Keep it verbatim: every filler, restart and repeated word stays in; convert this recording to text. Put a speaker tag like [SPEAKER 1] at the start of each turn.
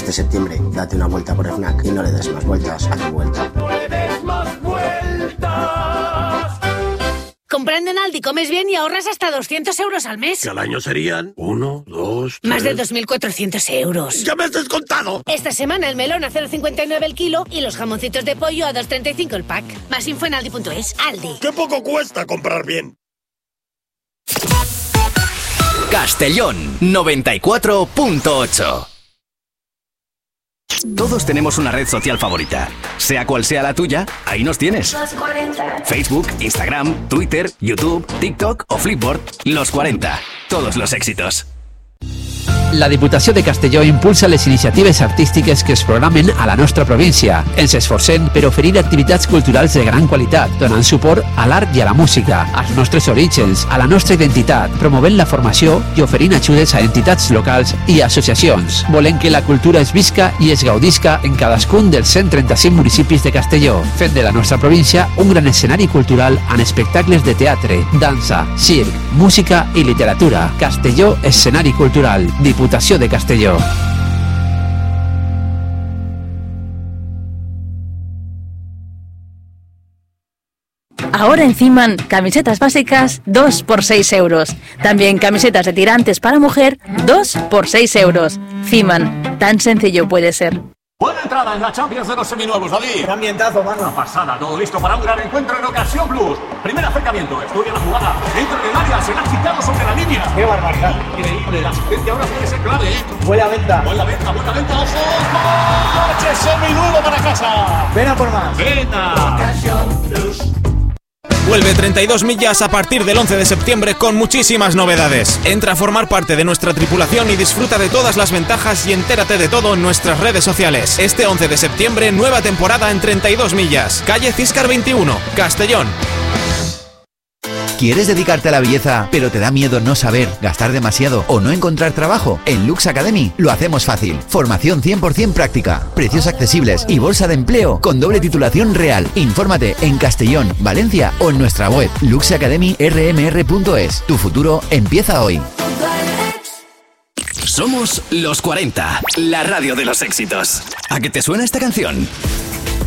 [SPEAKER 1] Este septiembre, date una vuelta por FNAC y no le des más vueltas a tu vuelta.
[SPEAKER 2] ¡No le des más vueltas!
[SPEAKER 3] Comprando en Aldi comes bien y ahorras hasta doscientos euros al mes.
[SPEAKER 2] Que al año serían uno, dos, tres...
[SPEAKER 3] Más de dos mil cuatrocientos euros.
[SPEAKER 2] ¡Ya me has descontado!
[SPEAKER 3] Esta semana el melón a cero coma cincuenta y nueve el kilo y los jamoncitos de pollo a dos coma treinta y cinco el pack. Más info en aldi punto es. Aldi.
[SPEAKER 2] ¡Qué poco cuesta comprar bien!
[SPEAKER 4] Castellón noventa y cuatro punto ocho. Todos tenemos una red social favorita. Sea cual sea la tuya, ahí nos tienes.
[SPEAKER 5] Los cuarenta.
[SPEAKER 4] Facebook, Instagram, Twitter, YouTube, TikTok o Flipboard. Los cuarenta. Todos los éxitos.
[SPEAKER 6] La Diputació de Castelló impulsa les iniciatives artístiques que es programen a la nostra província. Ens esforcem per oferir activitats culturals de gran qualitat, donant suport a l'art i a la música, als nostres orígens, a la nostra identitat, promovent la formació i oferint ajudes a entitats locals i associacions. Volem que la cultura es visca i es gaudisca en cadascun dels cent trenta-cinc municipis de Castelló, fent de la nostra província un gran escenari cultural amb espectacles de teatre, dansa, circ, música i literatura. Castelló, escenari cultural. Diputació de Castelló.
[SPEAKER 7] Ahora en Fiman, camisetas básicas dos por seis euros. También camisetas de tirantes para mujer dos por seis euros. Fiman, tan sencillo puede ser.
[SPEAKER 8] Buena entrada en la Champions de los seminuevos, David.
[SPEAKER 9] ¡Qué ambientazo, mano!
[SPEAKER 8] Una pasada, todo listo para un gran encuentro en Ocasión Plus. Primer acercamiento, estudia la jugada. Dentro del área, se la ha quitado sobre la línea.
[SPEAKER 9] ¡Qué barbaridad!
[SPEAKER 8] Increíble, la asistencia ahora puede ser clave, ¿eh?
[SPEAKER 9] Buena venta.
[SPEAKER 8] Buena venta, buena venta, ojo. ¡Coche seminuevo para casa!
[SPEAKER 9] Ven a por más.
[SPEAKER 8] ¡Venta!
[SPEAKER 9] Ocasión Plus.
[SPEAKER 10] Vuelve treinta y dos millas a partir del once de septiembre con muchísimas novedades. Entra a formar parte de nuestra tripulación y disfruta de todas las ventajas y entérate de todo en nuestras redes sociales. Este once de septiembre, nueva temporada en treinta y dos millas. Calle Ciscar veintiuno, Castellón.
[SPEAKER 11] ¿Quieres dedicarte a la belleza, pero te da miedo no saber, gastar demasiado o no encontrar trabajo? En Lux Academy lo hacemos fácil. Formación cien por ciento práctica, precios accesibles y bolsa de empleo con doble titulación real. Infórmate en Castellón, Valencia o en nuestra web lux academy r m r punto es. Tu futuro empieza hoy.
[SPEAKER 4] Somos Los cuarenta, la radio de los éxitos. ¿A qué te suena esta canción?